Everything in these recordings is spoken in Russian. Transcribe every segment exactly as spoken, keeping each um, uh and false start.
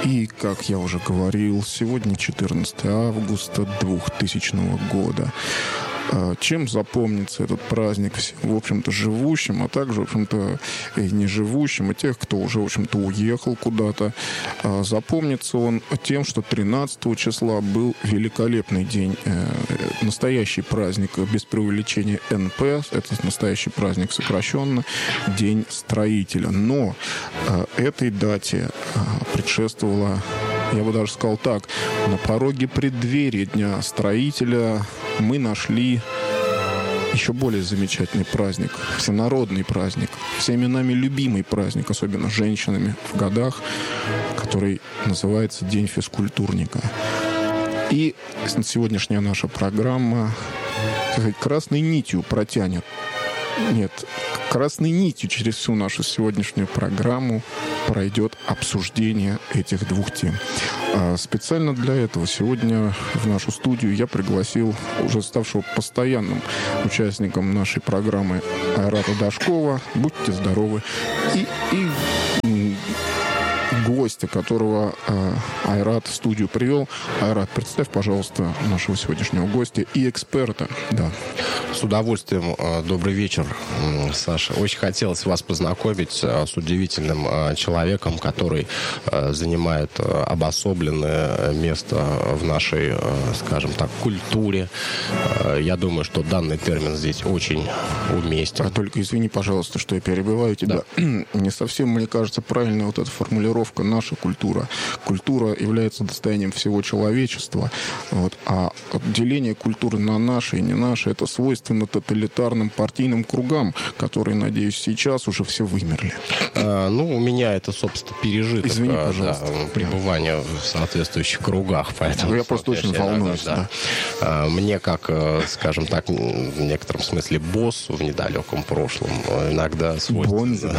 И, как я уже говорил, сегодня четырнадцатое августа двухтысячного года. Чем запомнится этот праздник всем, в общем-то, живущим, а также, в общем-то, и не живущим, и тех, кто уже, в общем-то, уехал куда-то. Запомнится он тем, что тринадцатого числа был великолепный день, настоящий праздник, без преувеличения, эн пэ, это настоящий праздник сокращенно, День строителя. Но этой дате предшествовала, я бы даже сказал так, на пороге преддверия Дня строителя мы нашли еще более замечательный праздник, всенародный праздник, всеми нами любимый праздник, особенно женщинами в годах, который называется День физкультурника. И сегодняшняя наша программа, так сказать, красной нитью протянет. Нет, красной нитью через всю нашу сегодняшнюю программу пройдет обсуждение этих двух тем. А специально для этого сегодня в нашу студию я пригласил уже ставшего постоянным участником нашей программы Айрата Дашкова. Будьте здоровы. И, и гостя, которого э, Айрат в студию привел. Айрат, представь, пожалуйста, нашего сегодняшнего гостя и эксперта. Да. С удовольствием. Добрый вечер, Саша. Очень хотелось вас познакомить с удивительным человеком, который занимает обособленное место в нашей, скажем так, культуре. Я думаю, что данный термин здесь очень уместен. А только извини, пожалуйста, что я перебиваю тебя. Да. Не совсем, мне кажется, правильная вот эта формулировка «наша культура». Культура является достоянием всего человечества. Вот. А деление культуры на наши и не наши — это свойство тоталитарным партийным кругам, которые, надеюсь, сейчас уже все вымерли. А, ну, у меня это, собственно, пережиток. Извини, пожалуйста. Да, пребывание в соответствующих кругах. Поэтому, я просто очень волнуюсь. Да, да. Да. Мне, как, скажем так, в некотором смысле босс в недалеком прошлом, иногда свойственно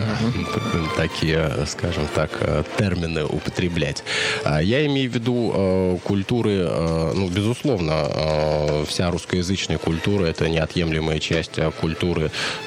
да, такие, скажем так, термины употреблять. Я имею в виду культуры, ну, безусловно, вся русскоязычная культура — это неотъемлемая часть культуры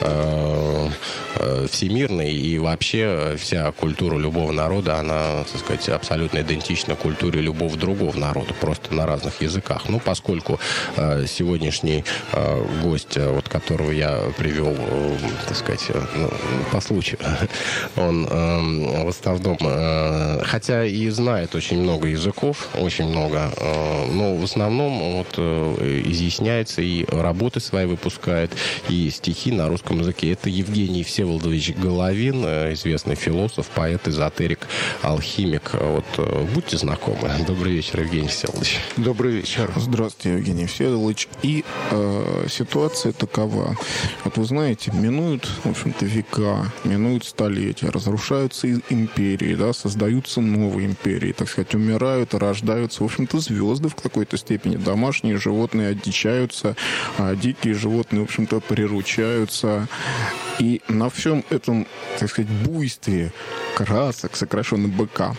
э, э, всемирной, и вообще вся культура любого народа, она, так сказать, абсолютно идентична культуре любого другого народа, просто на разных языках. Ну, поскольку э, сегодняшний э, гость, вот которого я привел, э, так сказать, ну, по случаю, он э, в основном, э, хотя и знает очень много языков, очень много, э, но в основном вот э, изъясняется и работает свои выпускает, и стихи на русском языке. Это Евгений Всеволодович Головин, известный философ, поэт, эзотерик, алхимик. Вот, будьте знакомы. Добрый вечер, Евгений Всеволодович. Добрый вечер. Здравствуйте, Евгений Всеволодович. И э, ситуация такова. Вот вы знаете, минуют, в общем-то, века, минуют столетия, разрушаются империи, да, создаются новые империи, так сказать, умирают, рождаются, в общем-то, звезды в какой-то степени. Домашние животные одичаются, а дикие животные, в общем-то, приручаются. И на всем этом, так сказать, буйстве красок, сокращенно БК,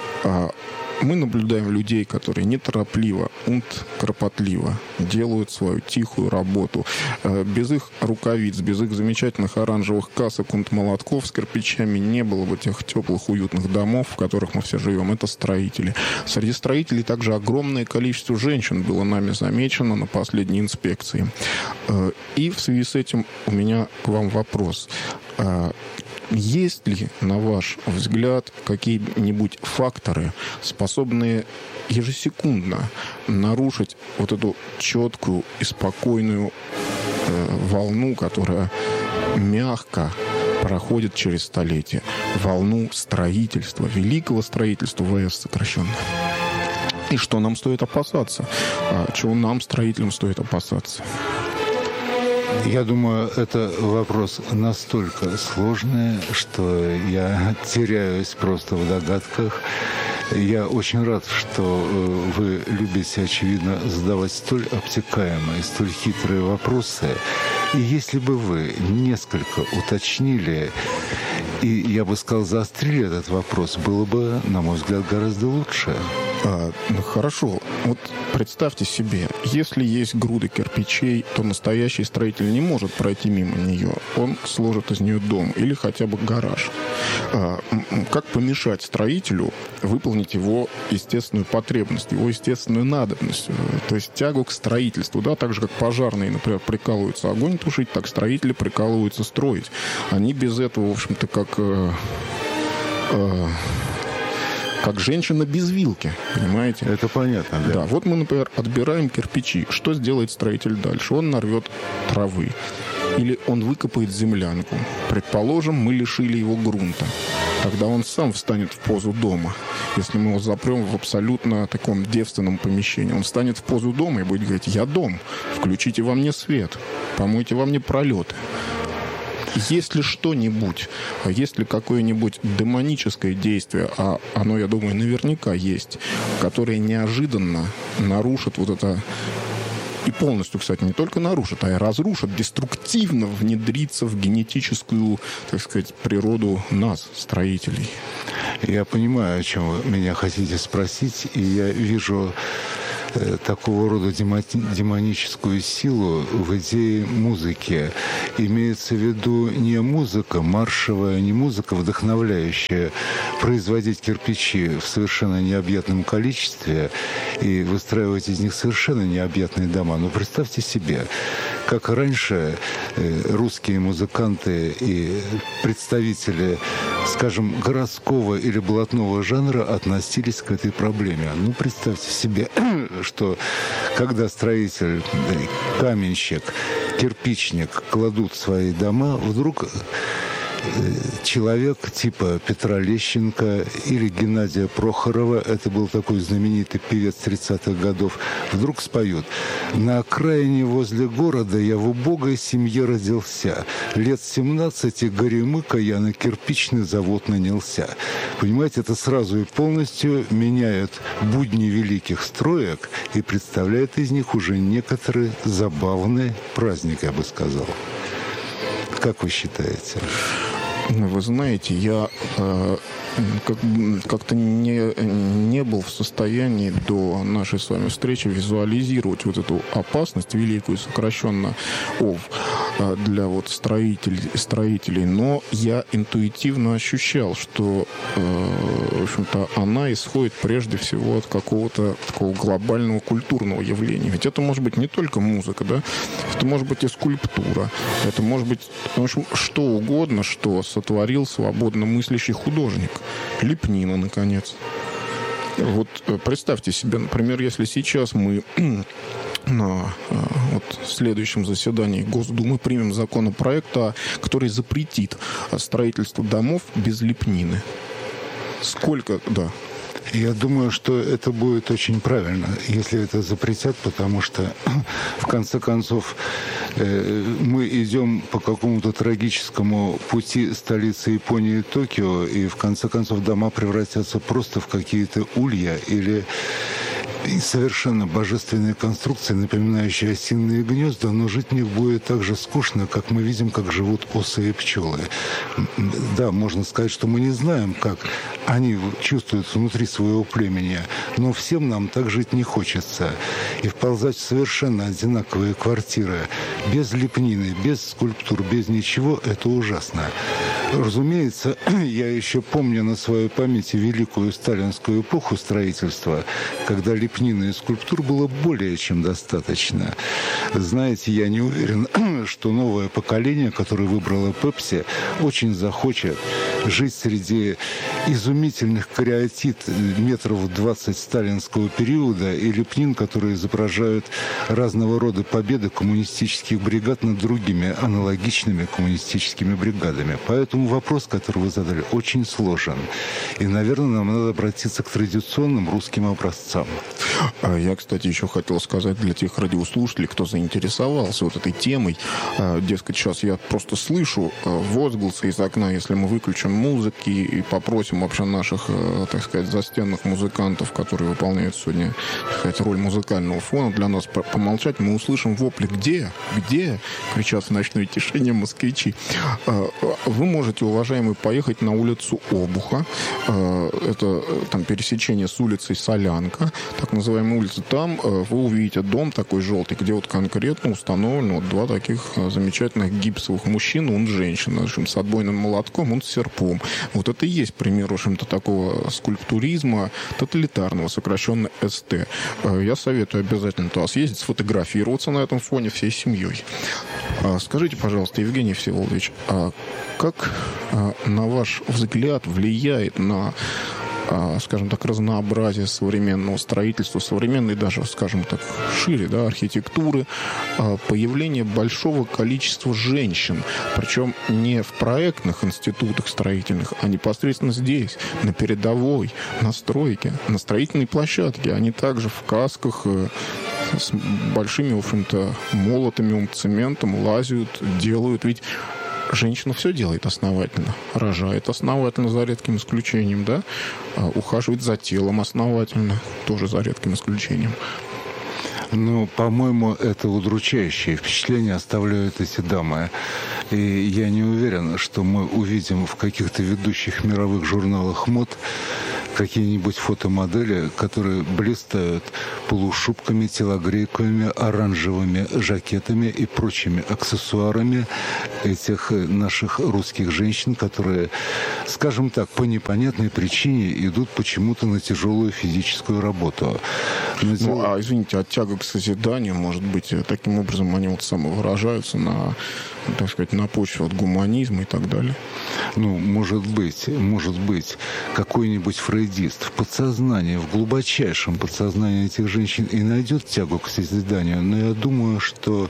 мы наблюдаем людей, которые неторопливо, und кропотливо делают свою тихую работу. Без их рукавиц, без их замечательных оранжевых касок und молотков с кирпичами не было бы тех теплых, уютных домов, в которых мы все живем. Это строители. Среди строителей также огромное количество женщин было нами замечено на последней инспекции. И в связи с этим у меня к вам вопрос. Есть ли, на ваш взгляд, какие-нибудь факторы, способные ежесекундно нарушить вот эту четкую и спокойную э, волну, которая мягко проходит через столетия, волну строительства, великого строительства, вэ эс сокращенно? И что нам стоит опасаться? А чего нам, строителям, стоит опасаться? Я думаю, это вопрос настолько сложный, что я теряюсь просто в догадках. Я очень рад, что вы любите, очевидно, задавать столь обтекаемые, столь хитрые вопросы. И если бы вы несколько уточнили, и, я бы сказал, заострили этот вопрос, было бы, на мой взгляд, гораздо лучше. А, ну, хорошо. Вот представьте себе, если есть груды кирпичей, то настоящий строитель не может пройти мимо нее. Он сложит из нее дом или хотя бы гараж. А, как помешать строителю выполнить его естественную потребность, его естественную надобность, то есть тягу к строительству, да, так же, как пожарные, например, прикалываются огонь тушить, так строители прикалываются строить. Они без этого, в общем-то, как... Э, э, как женщина без вилки, понимаете? Это понятно, да. Да, вот мы, например, отбираем кирпичи. Что сделает строитель дальше? Он нарвет травы. Или он выкопает землянку. Предположим, мы лишили его грунта. Тогда он сам встанет в позу дома. Если мы его запрем в абсолютно таком девственном помещении, он встанет в позу дома и будет говорить: «Я дом, включите во мне свет, помойте во мне пролеты». Есть ли что-нибудь, есть ли какое-нибудь демоническое действие, а оно, я думаю, наверняка есть, которое неожиданно нарушит вот это, и полностью, кстати, не только нарушит, а и разрушит, деструктивно внедрится в генетическую, так сказать, природу нас, строителей? Я понимаю, о чем вы меня хотите спросить, и я вижу такого рода демоническую силу в идее музыки. Имеется в виду не музыка маршевая, не музыка вдохновляющая производить кирпичи в совершенно необъятном количестве и выстраивать из них совершенно необъятные дома. Но представьте себе, как раньше русские музыканты и представители, скажем, городского или блатного жанра относились к этой проблеме. Ну, представьте себе, что когда строитель, каменщик, кирпичник кладут свои дома, вдруг человек типа Петра Лещенко или Геннадия Прохорова, это был такой знаменитый певец тридцатых годов, вдруг споют: «На окраине возле города я в убогой семье родился. Лет семнадцати горемыка я на кирпичный завод нанялся». Понимаете, это сразу и полностью меняет будни великих строек и представляет из них уже некоторый забавный праздник, я бы сказал. Как вы считаете? Вы знаете, я э, как, как-то не, не был в состоянии до нашей с вами встречи визуализировать вот эту опасность великую, сокращенно ОВ, э, для вот строителей, строителей, но я интуитивно ощущал, что э, в общем-то, она исходит прежде всего от какого-то такого глобального культурного явления. Ведь это может быть не только музыка, да? Это может быть и скульптура, это может быть, в общем, что угодно, что сотворил свободно мыслящий художник. Лепнина, наконец. Вот представьте себе, например, если сейчас мы на вот, следующем заседании Госдумы примем законопроект, который запретит строительство домов без лепнины. Сколько, да. Я думаю, что это будет очень правильно, если это запретят, потому что, в конце концов, мы идем по какому-то трагическому пути столицы Японии Токио, и, в конце концов, дома превратятся просто в какие-то улья или и совершенно божественные конструкции, напоминающие осиные гнезда, но жить в них будет так же скучно, как мы видим, как живут осы и пчелы. Да, можно сказать, что мы не знаем, как они чувствуют внутри своего племени, но всем нам так жить не хочется. И вползать в совершенно одинаковые квартиры, без лепнины, без скульптур, без ничего, это ужасно. Разумеется, я еще помню на своей памяти великую сталинскую эпоху строительства, когда лепнины и скульптур было более чем достаточно. Знаете, я не уверен, что новое поколение, которое выбрало Пепси, очень захочет жить среди изумительных кариатид метров двадцать сталинского периода и лепнин, которые изображают разного рода победы коммунистических бригад над другими аналогичными коммунистическими бригадами. Поэтому вопрос, который вы задали, очень сложен. И, наверное, нам надо обратиться к традиционным русским образцам. Я, кстати, еще хотел сказать для тех радиослушателей, кто заинтересовался вот этой темой. Дескать, сейчас я просто слышу возгласы из окна, если мы выключим музыки и попросим вообще наших, так сказать, застенных музыкантов, которые выполняют сегодня, так сказать, роль музыкального фона, для нас помолчать, мы услышим вопли «Где? Где?» кричат в ночной тишине москвичи. Вы можете, уважаемые, поехать на улицу Обуха. Это там пересечение с улицей Солянка, так называемая улица. Там вы увидите дом такой желтый, где вот конкретно установлены вот два таких замечательных гипсовых мужчин, он женщина, в общем, с отбойным молотком, он с серпом. Вот это и есть пример, в общем-то, такого скульптуризма тоталитарного, сокращенно эс тэ. Я советую обязательно туда съездить, сфотографироваться на этом фоне всей семьей. Скажите, пожалуйста, Евгений Всеволодович, а как, на ваш взгляд, влияет на, скажем так, разнообразие современного строительства, современной даже, скажем так, шире, да, архитектуры, появление большого количества женщин, причем не в проектных институтах строительных, а непосредственно здесь, на передовой, на стройке, на строительной площадке. Они также в касках с большими, в общем-то, молотами, цементом лазят, делают. Ведь женщина все делает основательно. Рожает основательно, за редким исключением, да? Ухаживает за телом основательно, тоже за редким исключением. Ну, по-моему, это удручающее впечатление оставляют эти дамы. И я не уверен, что мы увидим в каких-то ведущих мировых журналах мод какие-нибудь фотомодели, которые блистают полушубками, телогрейками, оранжевыми жакетами и прочими аксессуарами этих наших русских женщин, которые, скажем так, по непонятной причине идут почему-то на тяжелую физическую работу. Но ну, дело... а, извините, от тяга к созиданию, может быть, таким образом они вот самовыражаются на, так сказать, на почве от гуманизма и так далее? Ну, может быть, может быть, какой-нибудь фрейдист в подсознании, в глубочайшем подсознании этих женщин и найдет тягу к созиданию, но я думаю, что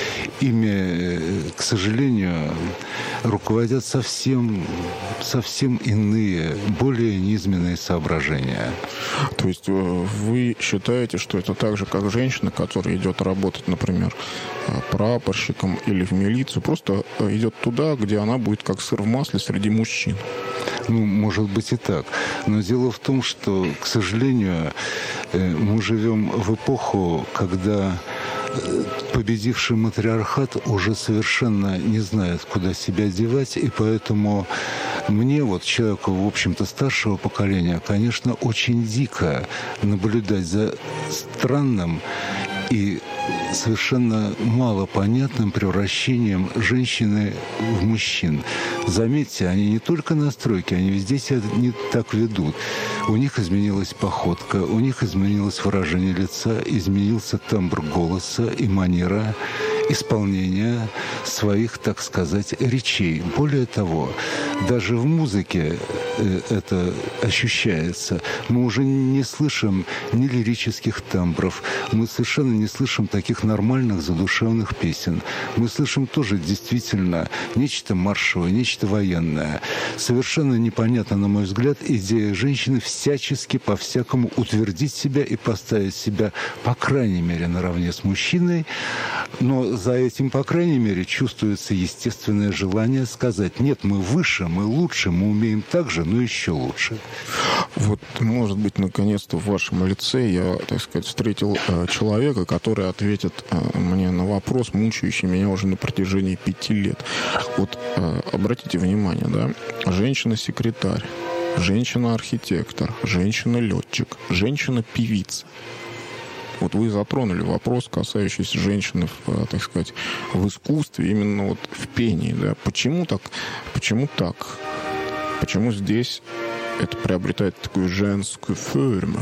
ими, к сожалению, руководят совсем, совсем иные, более низменные соображения. То есть вы считаете, что это так же, как женщина, которая идет работать, например, прапорщиком или в милицию, просто идет туда, где она будет как сыр в масле среди мужчин? Ну, может быть и так. Но дело в том, что, к сожалению, мы живем в эпоху, когда победивший матриархат уже совершенно не знает, куда себя девать, и поэтому мне, вот человеку, в общем-то, старшего поколения, конечно, очень дико наблюдать за странным и совершенно малопонятным превращением женщины в мужчин. Заметьте, они не только на стройке, они везде себя не так ведут. У них изменилась походка, у них изменилось выражение лица, изменился тембр голоса и манера исполнения своих, так сказать, речей. Более того, даже в музыке это ощущается. Мы уже не слышим ни лирических тембров, мы совершенно не слышим таких нормальных задушевных песен. Мы слышим тоже действительно нечто маршевое, нечто военное. Совершенно непонятно, на мой взгляд, идея женщины всячески по-всякому утвердить себя и поставить себя, по крайней мере, наравне с мужчиной. Но за этим, по крайней мере, чувствуется естественное желание сказать: нет, мы выше, мы лучше, мы умеем так же, но еще лучше. Вот, может быть, наконец-то в вашем лице я, так сказать, встретил э, человека, который ответит э, мне на вопрос, мучающий меня уже на протяжении пяти лет. Вот, э, обратите внимание, да, женщина-секретарь, женщина-архитектор, женщина-летчик, женщина-певица. Вот вы затронули вопрос, касающийся женщины, в, так сказать, в искусстве, именно вот в пении. Да? Почему так? Почему так? Почему здесь это приобретает такую женскую форму?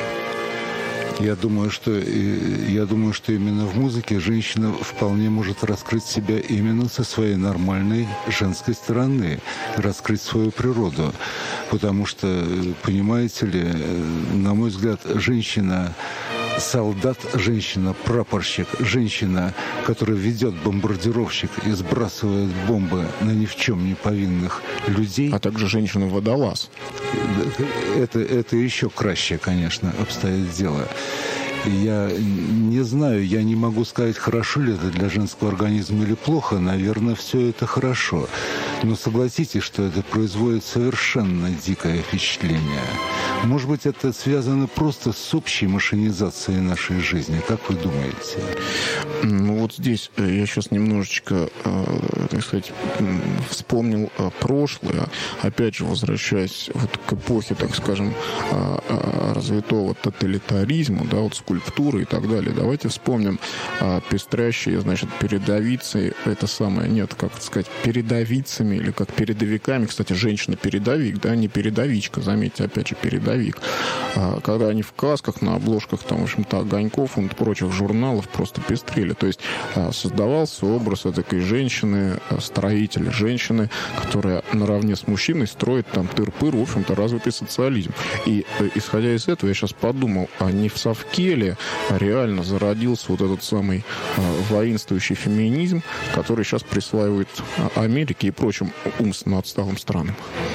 Я думаю, что, я думаю, что именно в музыке женщина вполне может раскрыть себя именно со своей нормальной женской стороны, раскрыть свою природу. Потому что, понимаете ли, на мой взгляд, женщина солдат, женщина-прапорщик, женщина, которая ведет бомбардировщик и сбрасывает бомбы на ни в чем не повинных людей. А также женщина-водолаз. Это, это еще краще, конечно, обстоит дело. Я не знаю, я не могу сказать, хорошо ли это для женского организма или плохо. Наверное, все это хорошо. Но согласитесь, что это производит совершенно дикое впечатление. Может быть, это связано просто с общей машинизацией нашей жизни. Как вы думаете? Ну, вот здесь я сейчас немножечко, так сказать, вспомнил прошлое. Опять же, возвращаясь вот к эпохе, так скажем, развитого тоталитаризма, да, вот скульптуры и так далее. Давайте вспомним пестрящие, значит, передовицы, это самое, нет, как сказать, передовицами или как передовиками. Кстати, женщина-передовик, да, не передовичка, заметьте, опять же, передовик. Когда они в касках, на обложках, там, в общем-то, огоньков и прочих журналов просто пестрели. То есть создавался образ такой женщины-строителя, женщины, которая наравне с мужчиной строит там тыр-пыр, в общем-то, развитый социализм. И, исходя из этого, я сейчас подумал, а не в совке ли реально зародился вот этот самый воинствующий феминизм, который сейчас присваивает Америке и прочим умственно отсталым странам?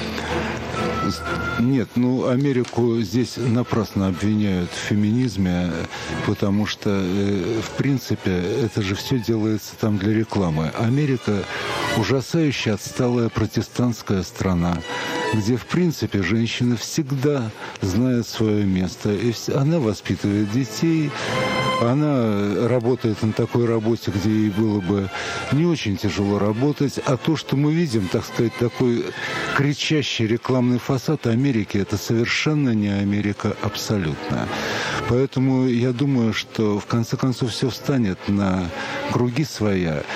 Нет, ну, Америку здесь напрасно обвиняют в феминизме, потому что, э, в принципе, это же все делается там для рекламы. Америка ужасающе отсталая протестантская страна, где, в принципе, женщина всегда знает свое место. И она воспитывает детей, она работает на такой работе, где ей было бы не очень тяжело работать. А то, что мы видим, так сказать, такой кричащий рекламный фасад Америки, это совершенно не Америка абсолютно. Поэтому я думаю, что в конце концов все встанет на круги своя.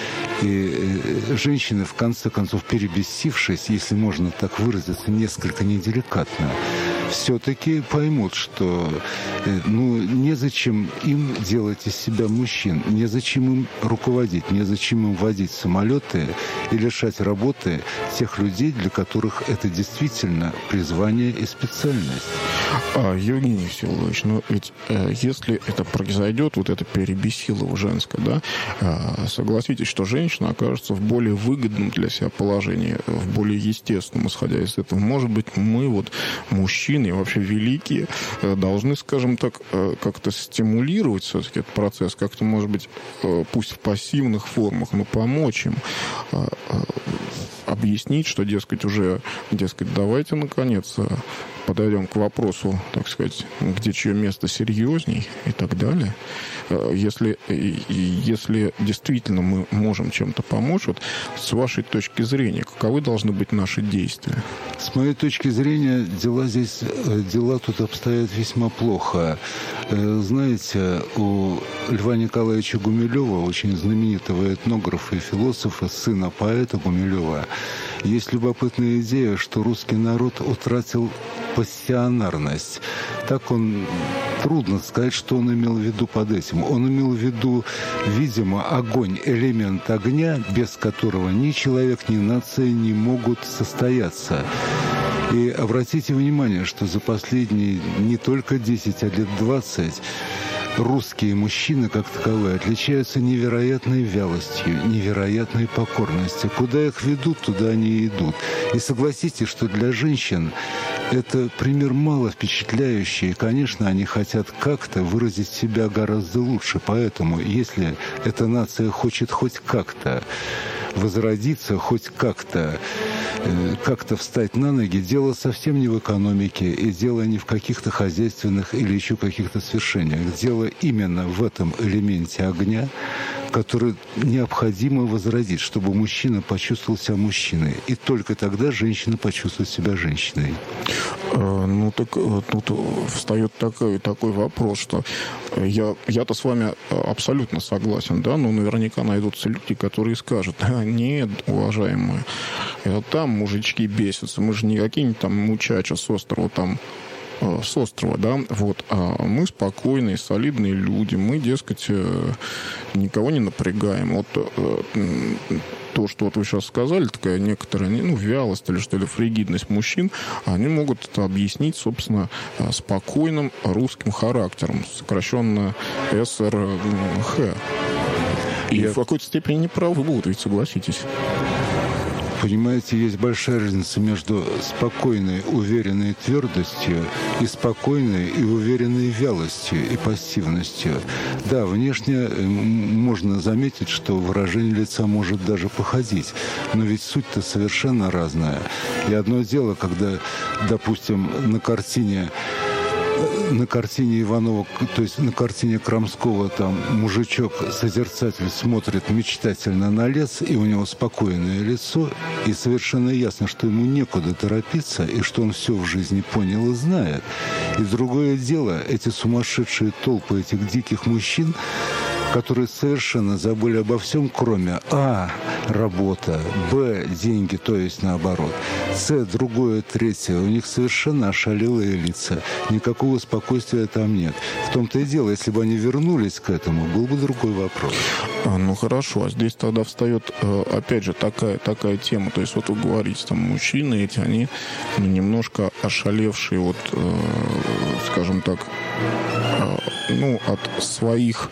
И женщины, в конце концов, перебесившись, если можно так выразиться, несколько неделикатно, все-таки поймут, что ну, незачем им делать из себя мужчин, незачем им руководить, незачем им водить самолеты и лишать работы тех людей, для которых это действительно призвание и специальность. А, Евгений Всеволодович, ну ведь э, если это произойдет, вот это перебесилово женское, да, э, согласитесь, что женщина окажется в более выгодном для себя положении, в более естественном, исходя из этого. Может быть, мы вот, мужчины, и вообще великие, э, должны, скажем так, э, как-то стимулировать все-таки этот процесс, как-то, может быть, э, пусть в пассивных формах, но помочь им, э, э, объяснить, что, дескать, уже, дескать, давайте, наконец, подойдем к вопросу, так сказать, где чье место серьезней и так далее. Если, если действительно мы можем чем-то помочь, вот с вашей точки зрения, каковы должны быть наши действия? С моей точки зрения, дела здесь, дела тут обстоят весьма плохо. Знаете, у Льва Николаевича Гумилева, очень знаменитого этнографа и философа, сына поэта Гумилева, есть любопытная идея, что русский народ утратил пассионарность. Так он... Трудно сказать, что он имел в виду под этим. Он имел в виду, видимо, огонь, элемент огня, без которого ни человек, ни нация не могут состояться. И обратите внимание, что за последние не только десять, а лет двадцать русские мужчины, как таковые, отличаются невероятной вялостью, невероятной покорностью. Куда их ведут, туда они и идут. И согласитесь, что для женщин это пример мало впечатляющий. И, конечно, они хотят как-то выразить себя гораздо лучше. Поэтому, если эта нация хочет хоть как-то возродиться, хоть как-то как-то встать на ноги, дело совсем не в экономике, и дело не в каких-то хозяйственных или еще каких-то свершениях. Дело именно в этом элементе огня, который необходимо возродить, чтобы мужчина почувствовал себя мужчиной. И только тогда женщина почувствует себя женщиной. Ну, так тут встает такой, такой вопрос, что я, я-то с вами абсолютно согласен, да, но наверняка найдутся люди, которые скажут: а, нет, уважаемые, это там мужички бесятся, мы же не какие-нибудь там мучача с острова там, с острова, да, вот, а мы спокойные, солидные люди, мы, дескать, никого не напрягаем. Вот то, что вот вы сейчас сказали, такая некоторая, ну, вялость или что ли, фригидность мужчин, они могут это объяснить, собственно, спокойным русским характером, сокращенно эс эр ха. И Я... в какой-то степени неправы будут, ведь согласитесь. Понимаете, есть большая разница между спокойной, уверенной твердостью и спокойной и уверенной вялостью и пассивностью. Да, внешне можно заметить, что выражение лица может даже походить, но ведь суть-то совершенно разная. И одно дело, когда, допустим, на картине на картине Иванова, то есть на картине Крамского, там мужичок-созерцатель смотрит мечтательно на лес, и у него спокойное лицо, и совершенно ясно, что ему некуда торопиться, и что он все в жизни понял и знает. И другое дело, эти сумасшедшие толпы этих диких мужчин, которые совершенно забыли обо всем, кроме а. работа, б. деньги, то есть наоборот, с. другое, третье. У них совершенно ошалелые лица. Никакого спокойствия там нет. В том-то и дело, если бы они вернулись к этому, был бы другой вопрос. А, ну хорошо, а здесь тогда встает, опять же, такая, такая тема. То есть вот вы говорите, там, мужчины эти, они ну, немножко ошалевшие, вот, э, скажем так, э, ну, от своих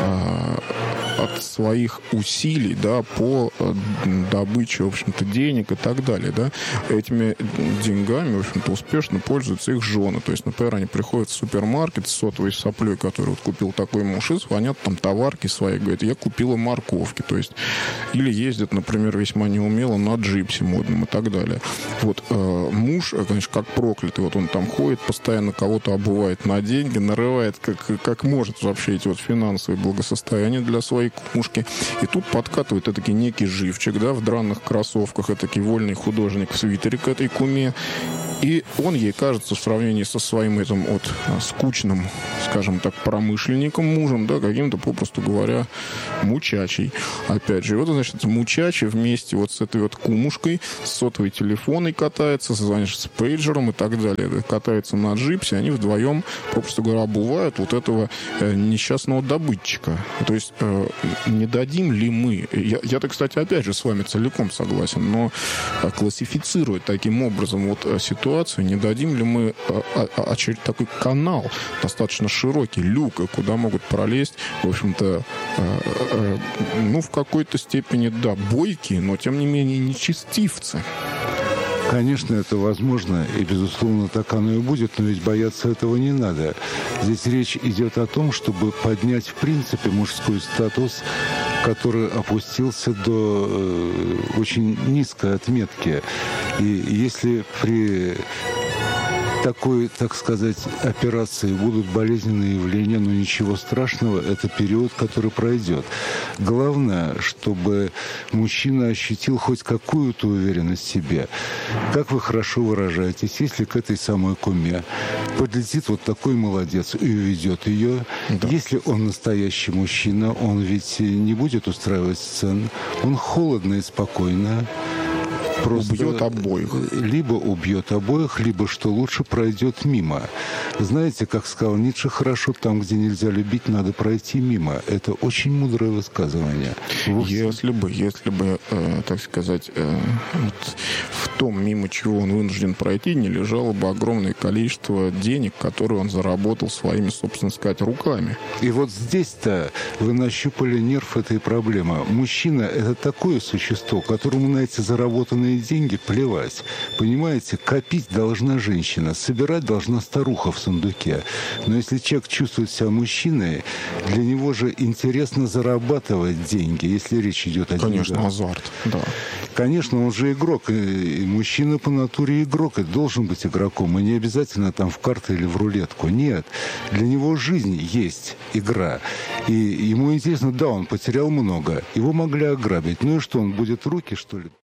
от своих усилий, да, по добыче, в общем-то, денег и так далее, да. Этими деньгами, в общем-то, успешно пользуются их жены. То есть, например, они приходят в супермаркет с сотовой соплей, который вот купил такой муж, и звонят там товарки свои, говорят, я купила морковки, то есть, или ездят, например, весьма неумело на джипсе модном и так далее. Вот, э, муж, конечно, как проклятый, вот он там ходит, постоянно кого-то обувает на деньги, нарывает, как, как может вообще эти вот финансовые благосостояния для своей кумушки. И тут подкатывает этакий некий живчик, да, в драных кроссовках, этакий вольный художник в свитере к этой куме. И он ей кажется в сравнении со своим этим вот скучным, скажем так, промышленником, мужем, да, каким-то, попросту говоря, мучачей. Опять же, вот, значит, мучачий вместе вот с этой вот кумушкой, с сотовой телефоной катается, значит, с пейджером и так далее. Катаются на джипсе, они вдвоем, попросту говоря, обувают вот этого э, несчастного добытчика. То есть э, не дадим ли мы... Я, я-то, кстати, опять же с вами целиком согласен, но э, классифицировать таким образом вот э, ситуацию, не дадим ли мы а, а, очередной такой канал, достаточно широкий, люк, куда могут пролезть, в общем-то, э, э, ну, в какой-то степени, да, бойкие, но, тем не менее, нечестивцы. Конечно, это возможно, и, безусловно, так оно и будет, но ведь бояться этого не надо. Здесь речь идет о том, чтобы поднять, в принципе, мужской статус, который опустился до э, очень низкой отметки. И если при такой, так сказать, операции будут болезненные явления, но ничего страшного, это период, который пройдет. Главное, чтобы мужчина ощутил хоть какую-то уверенность в себе. Как вы хорошо выражаетесь, если к этой самой куме подлетит вот такой молодец и уведет ее, да. Если он настоящий мужчина, он ведь не будет устраивать сцен, он холодно и спокойно просто убьет обоих. Либо убьет обоих, либо, что лучше, пройдет мимо. Знаете, как сказал Ницше, хорошо, там, где нельзя любить, надо пройти мимо. Это очень мудрое высказывание. Если бы, если бы, э, так сказать, э, вот в том, мимо чего он вынужден пройти, не лежало бы огромное количество денег, которые он заработал своими, собственно сказать, руками. И вот здесь-то вы нащупали нерв этой проблемы. Мужчина — это такое существо, которому на эти заработанные деньги плевать. Понимаете, копить должна женщина, собирать должна старуха в сундуке. Но если человек чувствует себя мужчиной, для него же интересно зарабатывать деньги, если речь идет о деньгах. Конечно, азарт, да. Конечно, он же игрок. И мужчина по натуре игрок, и должен быть игроком. И не обязательно там в карты или в рулетку. Нет. Для него жизнь есть игра. И ему интересно, да, он потерял много. Его могли ограбить. Ну и что, он будет руки, что ли?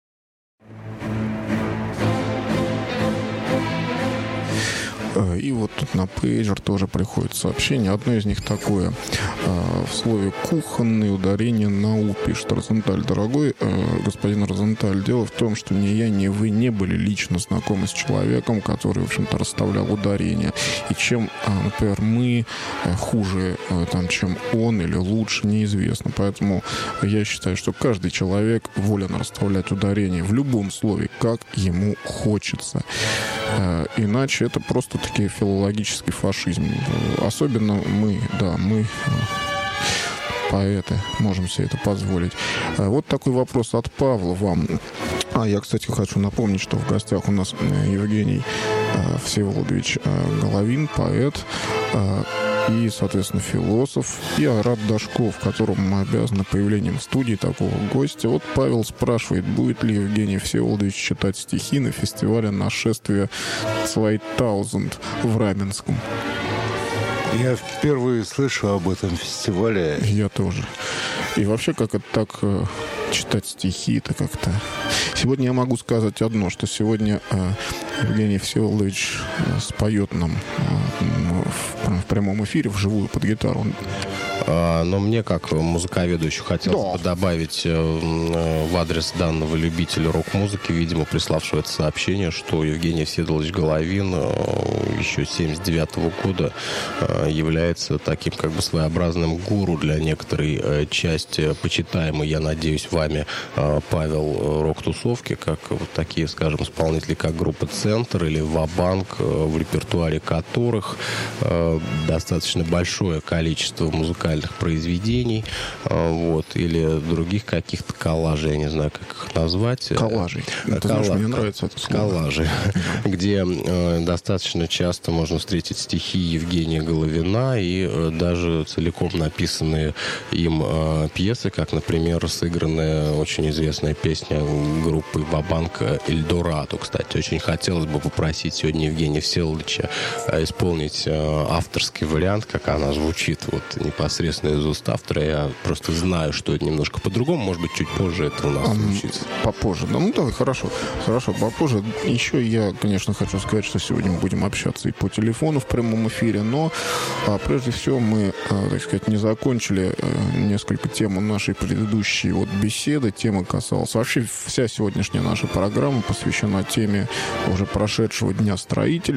И вот тут на пейджер тоже приходит сообщение. Одно из них такое. В слове «кухонный» ударение на «у» пишет Розенталь. Дорогой э, господин Розенталь, дело в том, что ни я, ни вы не были лично знакомы с человеком, который, в общем-то, расставлял ударение. И чем, э, например, мы э, хуже, э, там, чем он или лучше, неизвестно. Поэтому я считаю, что каждый человек волен расставлять ударение в любом слове, как ему хочется. Э, иначе это просто таки филологический фашизм. Особенно мы, да, мы, поэты, можем себе это позволить. Вот такой вопрос от Павла вам. А я, кстати, хочу напомнить, что в гостях у нас Евгений э, Всеволодович э, Головин, поэт э, и, соответственно, философ, и Арат Дашков, которому мы обязаны появлением в студии такого гостя. Вот Павел спрашивает, будет ли Евгений Всеволодович читать стихи на фестивале «Нашествие две тысячи» в Раменском. Я впервые слышу об этом фестивале. Я тоже. И вообще, как это так... читать стихи, это как-то... Сегодня я могу сказать одно, что сегодня э, Евгений Всеволодович э, споет нам э, в, в прямом эфире, вживую, под гитару. Но мне, как музыковеду, еще хотелось бы добавить в адрес данного любителя рок-музыки, видимо, приславшего это сообщение, что Евгений Всеволодович Головин еще семьдесят девятого года является таким как бы своеобразным гуру для некоторой части почитаемой, я надеюсь, вами, Павел, рок-тусовки, как вот такие, скажем, исполнители, как группа «Центр» или «Ва-банк», в репертуаре которых достаточно большое количество музыкальных произведений, вот, или других каких-то коллажей, я не знаю, как их назвать. Коллажей. Это, Колла... знаешь, мне нравится это слово. Коллажи, где э, достаточно часто можно встретить стихи Евгения Головина и э, даже целиком написанные им э, пьесы, как, например, сыгранная очень известная песня группы «Ва-банк» «Эльдорадо». Кстати, очень хотелось бы попросить сегодня Евгения Всеволодовича э, исполнить э, авторский вариант, как она звучит вот непосредственно из уст автора. Я просто знаю, что это немножко по-другому. Может быть, чуть позже это у нас случится. Попозже. Ну, давай, хорошо. Хорошо, попозже. Еще я, конечно, хочу сказать, что сегодня мы будем общаться и по телефону в прямом эфире, но а, прежде всего мы, а, так сказать, не закончили а, несколько тем нашей предыдущей вот беседы. Тема касалась... Вообще вся сегодняшняя наша программа посвящена теме уже прошедшего Дня строителей.